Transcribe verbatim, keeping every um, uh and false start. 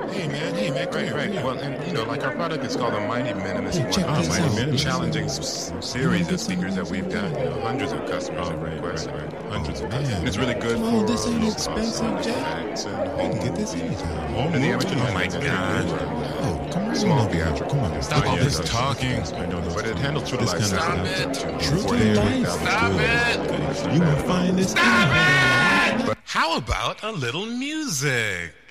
Hey man, hey man, come Right, here, right. come here. Well, and you know, like our product is called the Mighty Minimus. Hey, One check of this the out. most Mighty challenging Minimus. s- series of speakers that we've got. You know, hundreds of customers Oh, have right, requested. right, right. Hundreds Oh, of man. customers. And it's really good Come for on, this ain't low cost expensive, sound Jack. effects and We home can get this movies. anytime. Home And the movie? amateur Oh, has my very God. good, Oh, come on. small over here. theatrical. Come on. Stop all this this talking. talking. I know those But it handles true to this life kind of sound. stuff. True True to to life. Stop Good. You will find this. Stop it! How about a little music?